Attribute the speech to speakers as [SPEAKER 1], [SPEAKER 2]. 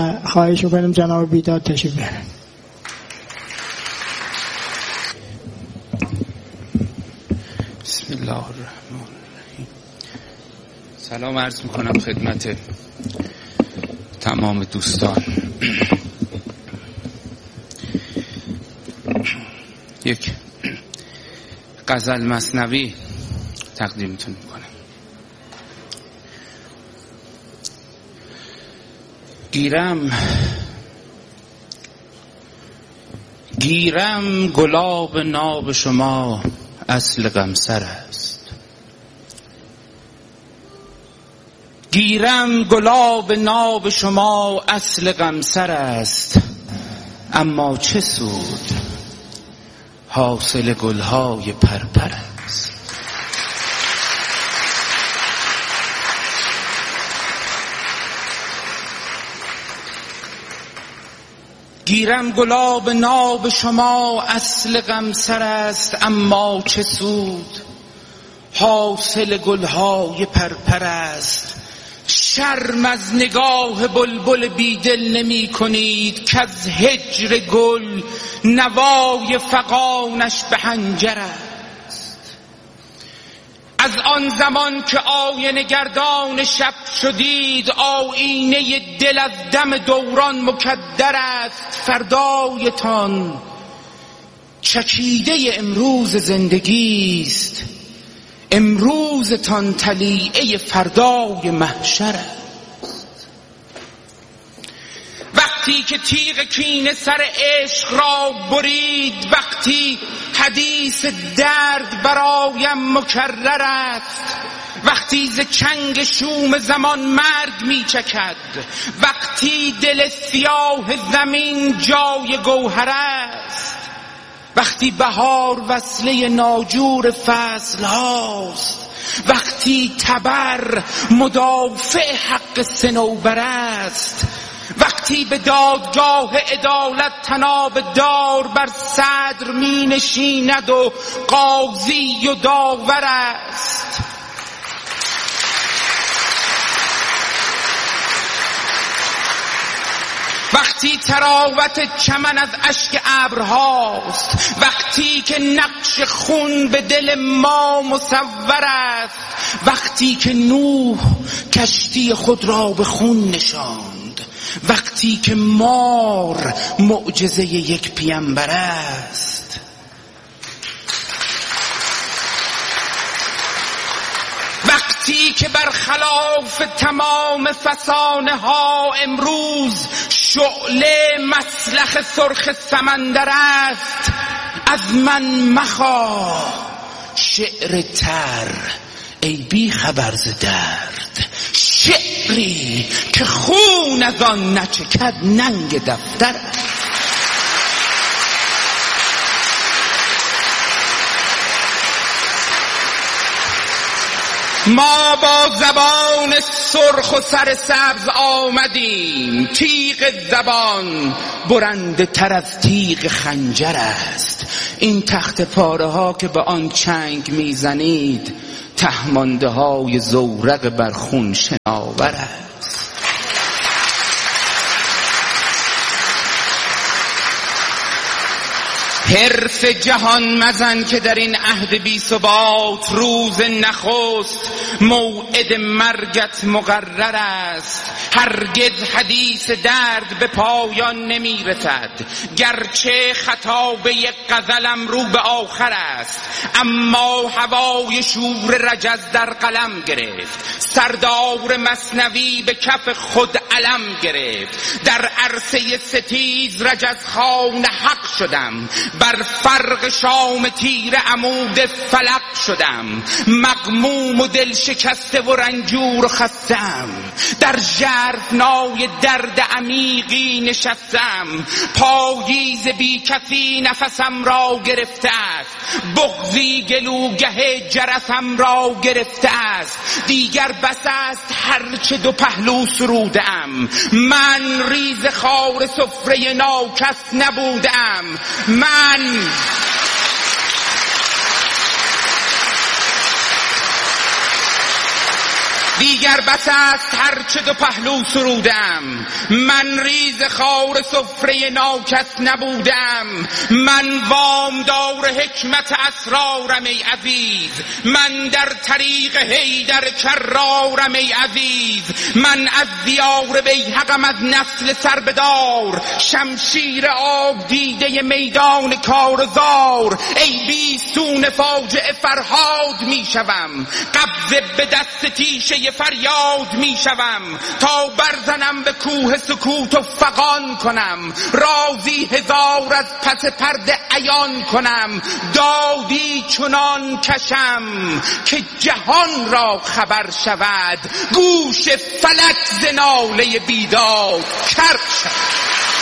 [SPEAKER 1] خواهش می‌کنم جناب بیداد تشریف بیارن.
[SPEAKER 2] بسم الله الرحمن الرحیم. سلام عرض میکنم خدمت تمام دوستان. یک غزل مثنوی تقدیمتون میکنم. گیرم گلاب ناب شما اصل غمسر است. گیرم گلاب ناب شما اصل غمسر است، اما چه سود حاصل گلهای پرپر است. گیرم گلاب ناب شما اصل غمسر است، اما چه سود حاصل گلهای پرپر است. شرم از نگاه بلبل بیدل نمی کنید که از هجر گل نوای فغانش به حنجر است. از آن زمان که آینه گردان شب شدید، آینه دل از دم دوران مکدر است. فردایتان چکیده امروز زندگی است، امروزتان طلیعه فردای محشر است. وقتی که تیغ کینه سر عشق را برید، وقتی حدیث درد برایم مکرر است، وقتی ز چنگ شوم زمان مرگ می چکد، وقتی دل سیاه زمین جای گوهر است، وقتی بهار وصله ناجور فصل هاست، وقتی تبر مدافع حق صنوبر است، وقتی به دادگاه عدالت طناب دار بر صدر می نشیند و قاضی و داور است، وقتی تراوت چمن از اشک ابرهاست، وقتی که نقش خون به دل ما مصور است، وقتی که نوح کشتی خود را به خون نشاند، وقتی که مار معجزه یک پیامبر است، وقتی که برخلاف تمام فسانه ها امروز شعله مسلخ سرخ سمندر است. از من مخواه شعر تر ای بی خبر ز درد، شعری که خون از آن نچکد ننگ دفتر است. ما با زبان سرخ و سر سبز آمدیم، تیغ زبان برنده تر از تیغ خنجر است. این تخت پاره ها که به آن چنگ میزنید، تهمانده های زورق بر خون شناور است. حرف جهان مزن که در این عهد بی ثبات، روز نخست موعد مرگت مقرر است. هرگز حدیث درد به پایان نمی رسد، گرچه خطابه غزلم رو به آخر است، اما هوای شور رجز در قلم گرفت، سردار مثنوی به کف خود علم گرفت. در عرصه ستیز رجز خان حق شدم، بر فرق شام تیر عمود فلق شدم. مغموم و دل شکسته و رنجور و خستم، در ژرفنای درد عمیقی نشستم. پاییز بی کسی نفسم را گرفته است، بغضی گلوگه جرسم را گرفته است. دیگر بس است هرچه دو پهلو سرودم، من ریز خار سفره ناکس نبودم. من دیگر بس است هرچه دو پهلو سرودم، من ریز خار سفره ناکس نبودم. من وامدار حکمت اسرارم ای عزیز، من در طریق حیدر کرارم ای عزیز. من از دیار بیهقم، از نسل سربدار، شمشیر آب دیده میدان کارزار. ای بیستون فاجعه فرهاد می شوم، قبضه به دست تیشه فریاد می شوم. تا برزنم به کوه سکوت و فغان کنم، رازی هزار از پس پرده عیان کنم. دادی چنان کشم که جهان را خبر شود، گوش فلک ز ناله بیداد کر شود.